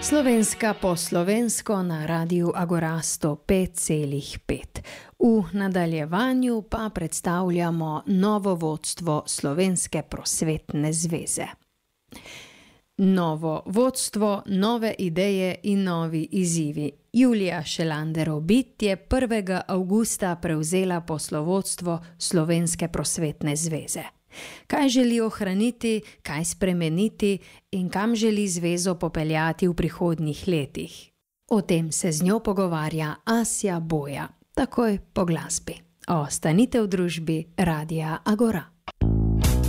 Slovenska po slovensko na Radiu Agora 105,5. V nadaljevanju pa predstavljamo novo vodstvo Slovenske prosvetne zveze. Novo vodstvo, nove ideje in novi izzivi. Julija Šelander-Obid je 1. avgusta prevzela poslovodstvo Slovenske prosvetne zveze. Kaj želi ohraniti, kaj spremeniti in kam želi zvezo popeljati v prihodnjih letih? O tem se z njo pogovarja Asja Boja, takoj po glasbi. Ostanite v družbi Radia Agora.